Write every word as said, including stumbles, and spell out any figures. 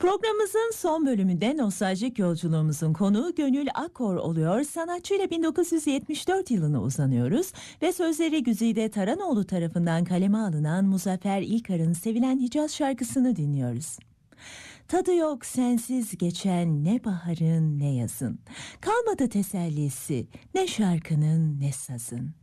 Programımızın son bölümünde nostaljik yolculuğumuzun konuğu Gönül Akkor oluyor. Sanatçıyla bin dokuz yüz yetmiş dört yılına uzanıyoruz ve sözleri Güzide Taranoğlu tarafından kaleme alınan Muzaffer İlkar'ın sevilen Hicaz şarkısını dinliyoruz. Tadı yok sensiz geçen ne baharın ne yazın, kalmadı tesellisi ne şarkının ne sazın.